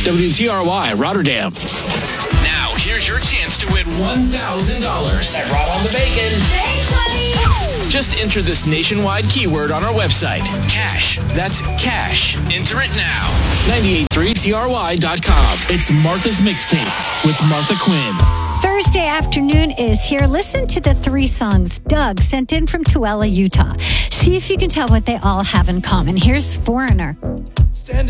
WTRY Rotterdam. Now, here's your chance to win $1,000. That brought on the bacon. Thanks, buddy. Just enter this nationwide keyword on our website. Cash. That's cash. Enter it now. 983TRY.com. It's Martha's Mixtape with Martha Quinn. Thursday afternoon is here. Listen to the 3 songs Doug sent in from Tooele, Utah. See if you can tell what they all have in common. Here's Foreigner.